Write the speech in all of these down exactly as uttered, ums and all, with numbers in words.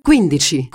quindici.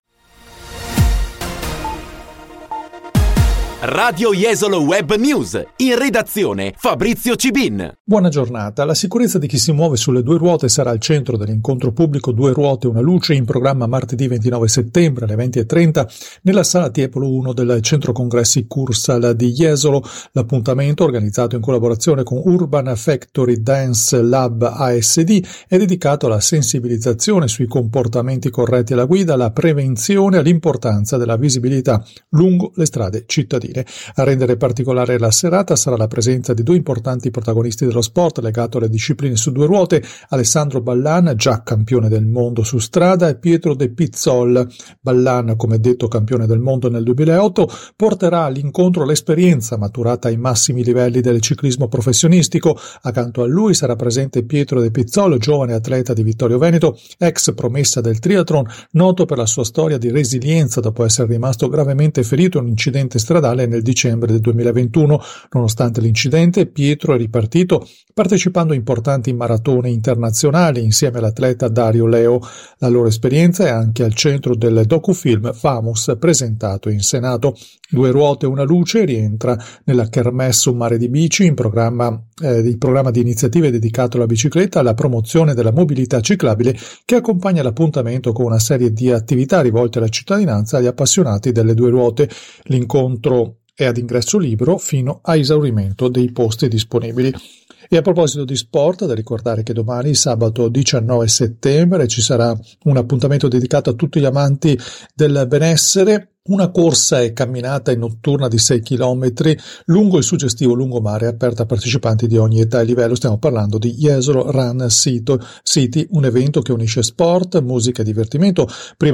Radio Jesolo Web News, in redazione Fabrizio Cibin. Buona giornata. La sicurezza di chi si muove sulle due ruote sarà al centro dell'incontro pubblico Due Ruote Una Luce, in programma martedì ventinove settembre alle venti e trenta nella sala Tiepolo uno del centro congressi Cursal di Jesolo. L'appuntamento, organizzato in collaborazione con Urban Factory Dance Lab A S D, è dedicato alla sensibilizzazione sui comportamenti corretti alla guida, alla prevenzione e all'importanza della visibilità lungo le strade cittadine. A rendere particolare la serata sarà la presenza di due importanti protagonisti dello sport legato alle discipline su due ruote: Alessandro Ballan, già campione del mondo su strada, e Pietro De Pizzol. Ballan, come detto campione del mondo nel duemilaotto, porterà all'incontro l'esperienza maturata ai massimi livelli del ciclismo professionistico. Accanto a lui sarà presente Pietro De Pizzol, giovane atleta di Vittorio Veneto, ex promessa del triathlon, noto per la sua storia di resilienza dopo essere rimasto gravemente ferito in un incidente stradale nel dicembre del duemilaventuno. Nonostante l'incidente, Pietro è ripartito partecipando a importanti maratone internazionali insieme all'atleta Dario Leo. La loro esperienza è anche al centro del docufilm Famous presentato in Senato. Due Ruote Una Luce rientra nella Kermesse Un Mare di Bici, in programma, eh, il programma di iniziative dedicato alla bicicletta e alla promozione della mobilità ciclabile, che accompagna l'appuntamento con una serie di attività rivolte alla cittadinanza e agli appassionati delle due ruote. L'incontro è ad ingresso libero fino a esaurimento dei posti disponibili. E a proposito di sport, da ricordare che domani, sabato diciannove settembre, ci sarà un appuntamento dedicato a tutti gli amanti del benessere, una corsa e camminata in notturna di sei chilometri lungo il suggestivo lungomare, aperta a partecipanti di ogni età e livello. Stiamo parlando di Jesolo Run City, un evento che unisce sport, musica e divertimento. Prima